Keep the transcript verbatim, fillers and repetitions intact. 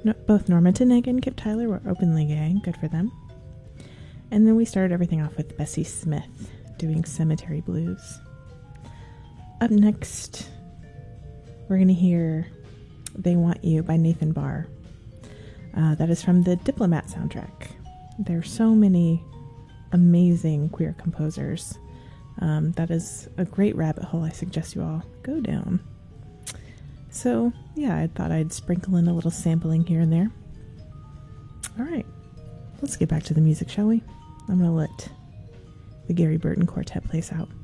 no, both Normanton and Kip Tyler were openly gay. Good for them. And then we started everything off with Bessie Smith doing Cemetery Blues. Up next, we're going to hear They Want You by Nathan Barr. Uh, that is from the Diplomat soundtrack. There are so many amazing queer composers. Um, that is a great rabbit hole I suggest you all go down. So, yeah, I thought I'd sprinkle in a little sampling here and there. Alright, let's get back to the music, shall we? I'm going to let the Gary Burton Quartet play us out.